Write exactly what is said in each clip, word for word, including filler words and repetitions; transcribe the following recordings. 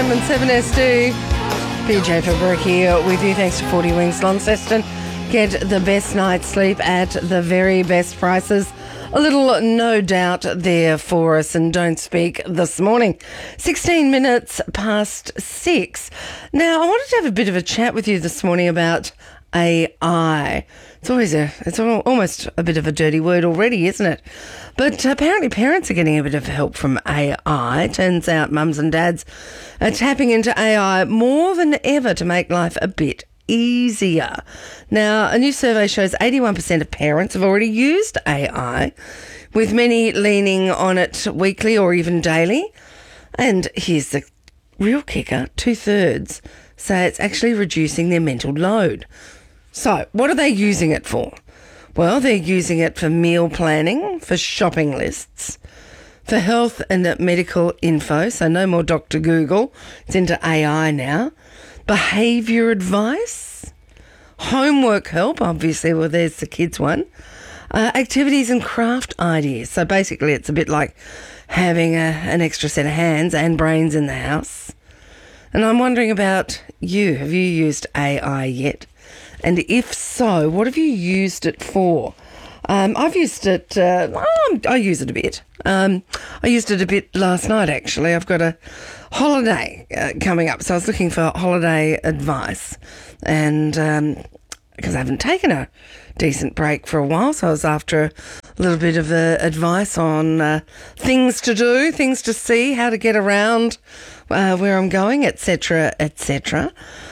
M and seven S D. B J Fabric here with you. Thanks to forty Wings Launceston. Get the best night's sleep at the very best prices. A little no doubt there for us, and don't speak this morning. sixteen minutes past six. Now, I wanted to have a bit of a chat with you this morning about A I. It's always a, it's almost a bit of a dirty word already, isn't it? But apparently parents are getting a bit of help from A I. Turns out mums and dads are tapping into A I more than ever to make life a bit easier. Now, a new survey shows eighty-one percent of parents have already used A I, with many leaning on it weekly or even daily. And here's the real kicker, two-thirds say it's actually reducing their mental load. So, what are they using it for? Well, they're using it for meal planning, for shopping lists, for health and medical info, so no more Doctor Google, it's into A I now, behaviour advice, homework help, obviously, well, there's the kids' one, uh, activities and craft ideas. So basically it's a bit like having a, an extra set of hands and brains in the house. And I'm wondering about you. Have you used A I yet? And if so, what have you used it for? Um, I've used it, uh, oh, I use it a bit. Um, I used it a bit last night, actually. I've got a holiday uh, coming up, so I was looking for holiday advice. And um, because I haven't taken a decent break for a while, so I was after a little bit of uh, advice on uh, things to do, things to see, how to get around uh, where I'm going, et cetera, et cetera.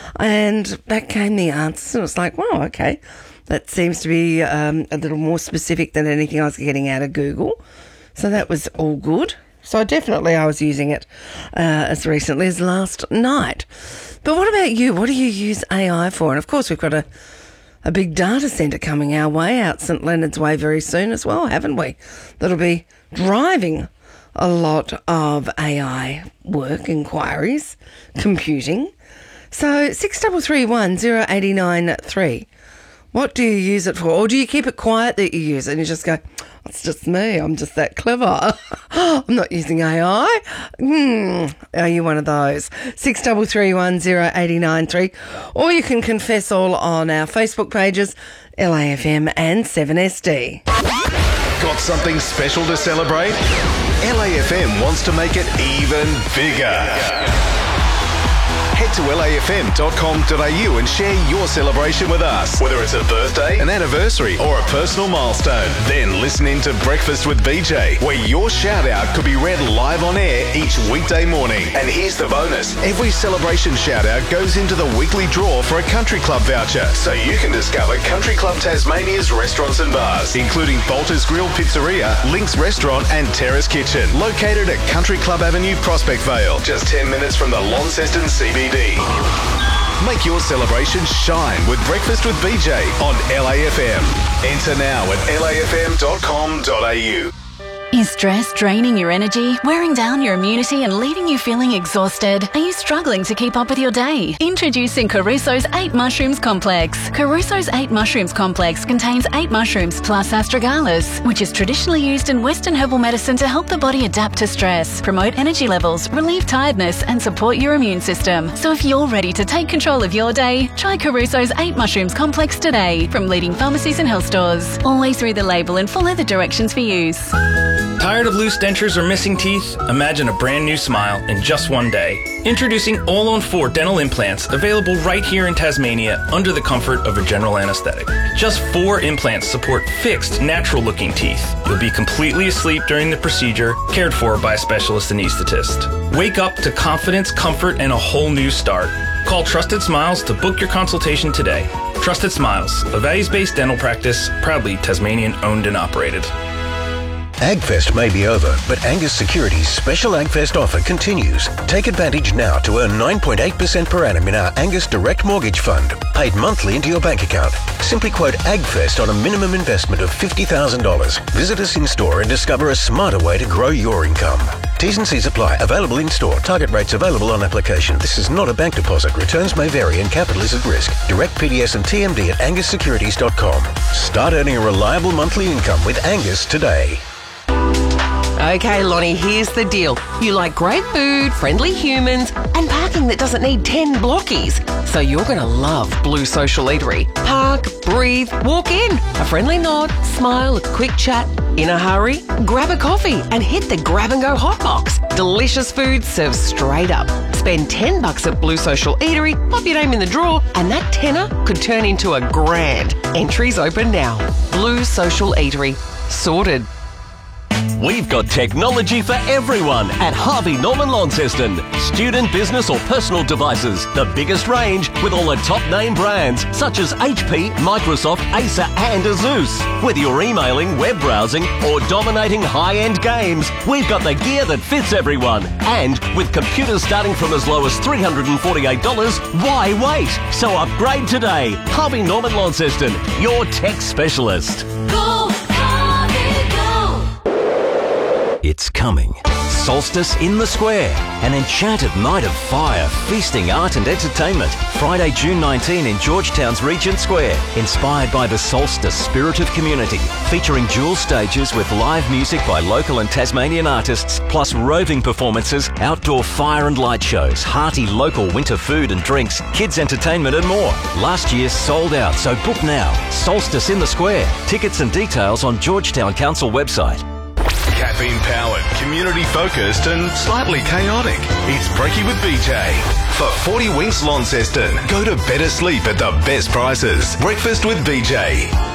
And back came the answers, and it was like, wow, okay, that seems to be um, a little more specific than anything I was getting out of Google. So that was all good. So definitely I was using it uh, as recently as last night. But what about you? What do you use A I for? And of course we've got a, a big data centre coming our way out St Leonard's Way very soon as well, haven't we? That'll be driving a lot of A I work, inquiries, computing. So six three three one zero eight nine three. What do you use it for? Or do you keep it quiet that you use it and you just go, it's just me, I'm just that clever. I'm not using A I. Hmm, are you one of those? six three three one zero eight nine three. Or you can confess all on our Facebook pages, L A F M and seven S D. Got something special to celebrate? L A F M wants to make it even bigger. Head to L A F M dot com dot A U and share your celebration with us. Whether it's a birthday, an anniversary, or a personal milestone. Then listen in to Breakfast with B J, where your shout-out could be read live on air each weekday morning. And here's the bonus. Every celebration shout-out goes into the weekly draw for a Country Club voucher, so you can discover Country Club Tasmania's restaurants and bars, including Bolter's Grill Pizzeria, Link's Restaurant, and Terrace Kitchen, located at Country Club Avenue, Prospect Vale, just ten minutes from the Launceston C B D. Make your celebration shine with Breakfast with B J on L A F M. Enter now at L A F M dot com dot A U. Is stress draining your energy, wearing down your immunity and leaving you feeling exhausted? Are you struggling to keep up with your day? Introducing Caruso's eight Mushrooms Complex. Caruso's eight Mushrooms Complex contains eight mushrooms plus astragalus, which is traditionally used in Western herbal medicine to help the body adapt to stress, promote energy levels, relieve tiredness and support your immune system. So if you're ready to take control of your day, try Caruso's eight Mushrooms Complex today from leading pharmacies and health stores. Always read the label and follow the directions for use. Tired of loose dentures or missing teeth? Imagine a brand new smile in just one day. Introducing All on four dental implants, available right here in Tasmania under the comfort of a general anesthetic. Just four implants support fixed, natural-looking teeth. You'll be completely asleep during the procedure, cared for by a specialist anesthetist. Wake up to confidence, comfort, and a whole new start. Call Trusted Smiles to book your consultation today. Trusted Smiles, a values-based dental practice, proudly Tasmanian-owned and operated. AgFest may be over, but Angus Securities' special AgFest offer continues. Take advantage now to earn nine point eight percent per annum in our Angus Direct Mortgage Fund, paid monthly into your bank account. Simply quote AgFest on a minimum investment of fifty thousand dollars. Visit us in store and discover a smarter way to grow your income. T's and C's apply. Available in store. Target rates available on application. This is not a bank deposit. Returns may vary and capital is at risk. Direct P D S and T M D at angus securities dot com. Start earning a reliable monthly income with Angus today. Okay, Lonnie, here's the deal. You like great food, friendly humans, and parking that doesn't need ten blockies. So you're going to love Blue Social Eatery. Park, breathe, walk in. A friendly nod, smile, a quick chat. In a hurry? Grab a coffee and hit the grab and go hot box. Delicious food served straight up. Spend ten bucks at Blue Social Eatery, pop your name in the draw, and that tenner could turn into a grand. Entries open now. Blue Social Eatery. Sorted. We've got technology for everyone at Harvey Norman Launceston. Student, business or personal devices. The biggest range with all the top name brands such as H P, Microsoft, Acer and Asus. Whether you're emailing, web browsing or dominating high-end games, we've got the gear that fits everyone. And with computers starting from as low as three hundred forty-eight dollars, why wait? So upgrade today. Harvey Norman Launceston, your tech specialist. Go, Harvey, go! It's coming. Solstice in the Square, an enchanted night of fire, feasting, art and entertainment. Friday, June nineteenth in Georgetown's Regent Square. Inspired by the Solstice spirit of community. Featuring dual stages with live music by local and Tasmanian artists, plus roving performances, outdoor fire and light shows, hearty local winter food and drinks, kids entertainment and more. Last year sold out, so book now. Solstice in the Square. Tickets and details on Georgetown Council website. Caffeine-powered, community-focused and slightly chaotic. It's Brekkie with B J. For forty Winks Launceston, go to better sleep at the best prices. Breakfast with B J.